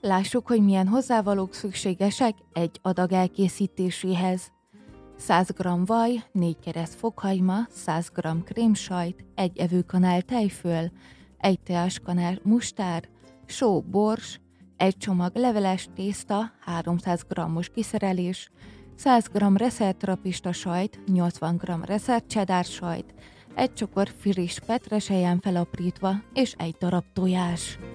Lássuk, hogy milyen hozzávalók szükségesek egy adag elkészítéséhez. 100 g vaj, 4 kereszt fokhagyma, 100 g krémsajt, 1 evőkanál tejföl, 1 teáskanál mustár, só, bors, 1 csomag leveles tészta, 300 g-os kiszerelés, 100 g reszelt trapista sajt, 80 g reszelt cheddar sajt, 1 csokor friss petrezselyen felaprítva és 1 darab tojás.